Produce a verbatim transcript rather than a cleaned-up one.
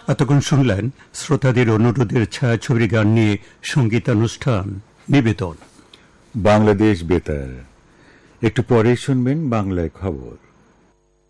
এতক্ষণ শুনলেন শ্রোতাদের অনুরোধের ছায়াছবির গান নিয়ে সঙ্গীতানুষ্ঠান নিবেদন। বাংলাদেশ বেতার। একটু পরে শুনবেন বাংলায় খবর।